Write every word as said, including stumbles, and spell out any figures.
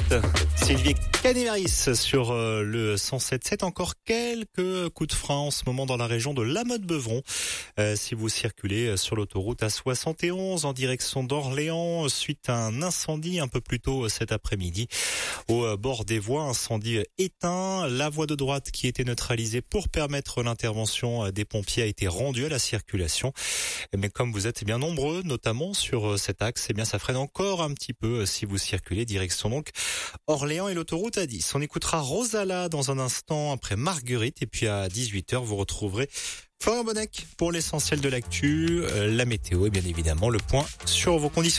Sylvie Caniveris sur euh, le cent sept virgule sept. Encore quelques coups de frein en ce moment dans la région de La Motte-Beuvron. Euh, si vous circulez sur l'autoroute A soixante et onze en direction d'Orléans suite à un incendie un peu plus tôt cet après-midi. Au bord des voies, incendie éteint. La voie de droite qui était neutralisée pour permettre l'intervention des pompiers a été rendue à la circulation. Mais comme vous êtes bien nombreux, notamment sur cet axe, eh bien ça freine encore un petit peu si vous circulez direction donc Orléans et l'autoroute A dix. On écoutera Rosala dans un instant après Marguerite et puis à dix-huit heures vous retrouverez Florian Bonnec pour l'essentiel de l'actu, la météo et bien évidemment le point sur vos conditions.